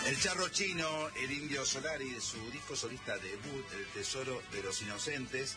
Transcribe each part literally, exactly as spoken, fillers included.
El Charro Chino, el Indio Solari, de su disco solista debut, El Tesoro de los Inocentes,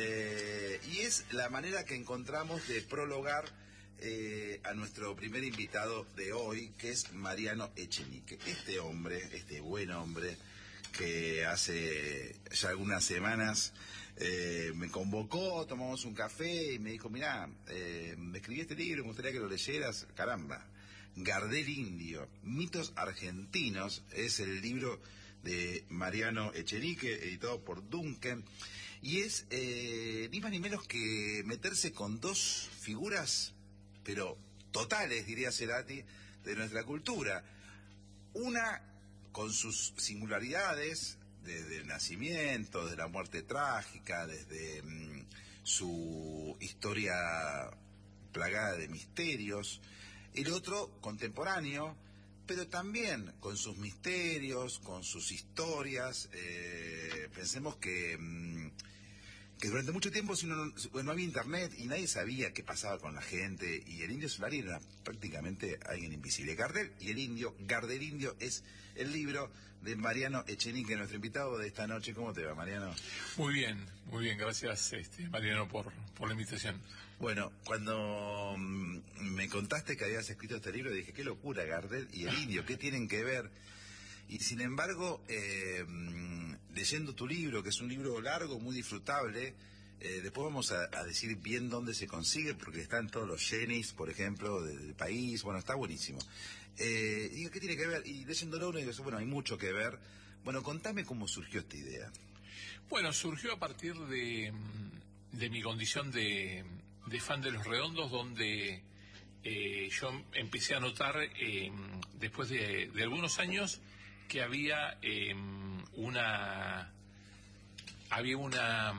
eh, y es la manera que encontramos de prologar eh, a nuestro primer invitado de hoy, que es Mariano Echenique. Este hombre, este buen hombre, que hace ya algunas semanas eh, me convocó, tomamos un café y me dijo, mirá, eh, me escribí este libro, me gustaría que lo leyeras. Caramba, Gardel Indio, mitos argentinos, es el libro de Mariano Echenique, editado por Duncan, y es eh, ni más ni menos que meterse con dos figuras, pero totales, diría Cerati, de nuestra cultura. Una con sus singularidades, desde el nacimiento, desde la muerte trágica, desde mmm, su historia plagada de misterios. El otro contemporáneo, pero también con sus misterios, con sus historias. Eh, pensemos que, mmm, que durante mucho tiempo si no, no, no había internet y nadie sabía qué pasaba con la gente, y el Indio Solari era prácticamente alguien invisible. Gardel y el Indio, Gardel Indio es el libro de Mariano Echenique, nuestro invitado de esta noche. ¿Cómo te va, Mariano? Muy bien, muy bien, gracias este, Mariano por, por la invitación. Bueno, cuando me contaste que habías escrito este libro, dije, qué locura, Gardel y el Indio, ¿qué tienen que ver? Y sin embargo, eh, leyendo tu libro, que es un libro largo, muy disfrutable, eh, después vamos a, a decir bien dónde se consigue, porque está en todos los Genis, por ejemplo, del país. Bueno, está buenísimo. Eh, digo, ¿qué tiene que ver? Y leyéndolo uno digo, bueno, hay mucho que ver. Bueno, contame cómo surgió esta idea. Bueno, surgió a partir de, de mi condición de, de fan de Los Redondos, donde eh, yo empecé a notar, eh, después de, de algunos años, que había eh, una había una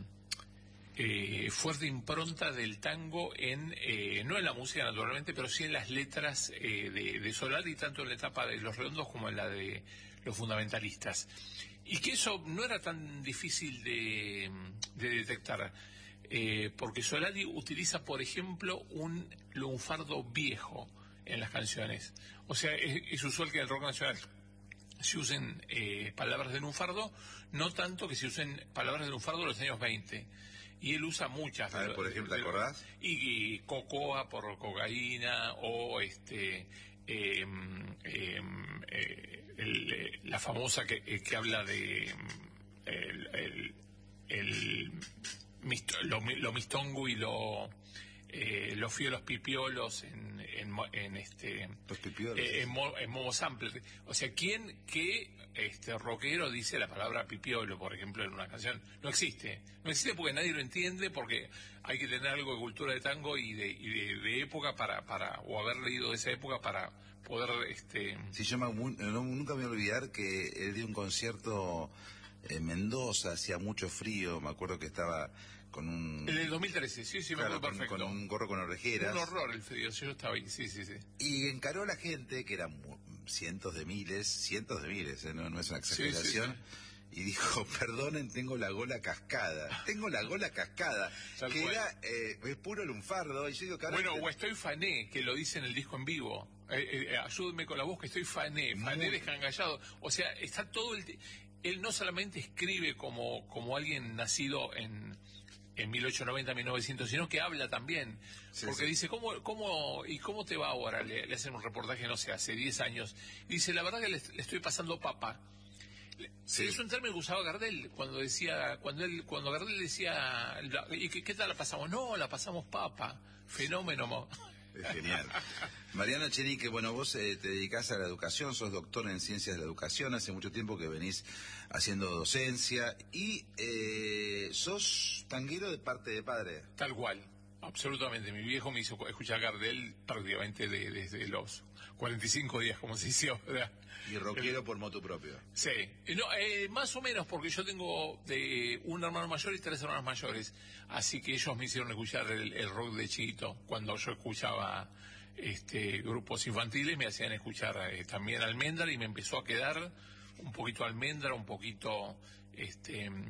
eh, fuerte impronta del tango en eh, no en la música naturalmente, pero sí en las letras eh, de, de Solari, tanto en la etapa de Los Redondos como en la de Los Fundamentalistas, y que eso no era tan difícil de, de detectar, eh, porque Solari utiliza, por ejemplo, un lunfardo viejo en las canciones. O sea, es, es usual que en el rock nacional se usen eh, palabras de lunfardo, no tanto que se usen palabras de lunfardo de los años veinte. Y él usa muchas. A ver, por ejemplo, ¿te acordás? Y, y cocoa por cocaína, o este eh, eh, eh, el, la famosa que, que habla de el, el, el misto, lo, lo mistongo y lo eh, los fiolos pipiolos en, en, en este los pipiolos eh, en, en modo sampler. O sea, ¿quién que este rockero dice la palabra pipiolo, por ejemplo, en una canción? No existe. No existe porque nadie lo entiende, porque hay que tener algo de cultura de tango y de, y de, de época para, para, o haber leído de esa época para poder este sí, yo me, no, nunca me voy a olvidar que él dio un concierto en Mendoza, hacía mucho frío, me acuerdo que estaba con un... En el dos mil trece, sí, sí, me claro, acuerdo perfecto. Con un gorro con orejeras. Un horror el frío, yo estaba ahí, sí, sí, sí. Y encaró a la gente, que eran cientos de miles, cientos de miles, ¿eh? no, no es una exageración, sí, sí, sí. Y dijo, perdonen, tengo la gola cascada, tengo la gola cascada, Tal que cual. Era eh, es puro lunfardo. Y yo digo, bueno, o estoy fané, que lo dice en el disco en vivo. Eh, eh, ayúdenme con la voz que estoy fané, fané descangallado. O sea, está todo el... Él no solamente escribe como, como alguien nacido en, en mil ochocientos noventa, mil novecientos, sino que habla también. Sí, porque sí. dice, ¿cómo, cómo, ¿y cómo te va ahora? Le, le hacen un reportaje, no sé, hace diez años. Y dice, la verdad que le, le estoy pasando papa. Sí. Es un término que usaba Gardel cuando decía, cuando él, cuando Gardel decía, ¿y qué, qué tal la pasamos? No, la pasamos papa. Fenómeno. Es genial. Mariano Echenique, bueno, vos eh, te dedicás a la educación, sos doctor en ciencias de la educación, hace mucho tiempo que venís haciendo docencia, y eh, sos tanguero de parte de padre. Tal cual, absolutamente. Mi viejo me hizo escuchar Gardel prácticamente de, desde los cuarenta y cinco días, como se dice ahora. Y rockero el, por motu propio. Sí, no, eh, más o menos, porque yo tengo de un hermano mayor y tres hermanos mayores, así que ellos me hicieron escuchar el, el rock de chiquito. Cuando yo escuchaba este grupos infantiles, me hacían escuchar eh, también Almendra, y me empezó a quedar un poquito Almendra, un poquito este